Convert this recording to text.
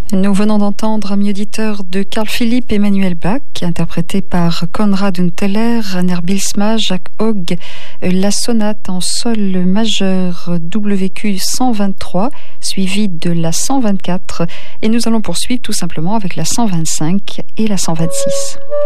Nous venons d'entendre Ami auditeur de Carl Philipp Emanuel Bach, interprété par Konrad Unterler, Rainer Bilsma, Jacques Hogg, la sonate en sol majeur WQ 123, suivie de la 124, et nous allons poursuivre tout simplement avec la 125 et la 126.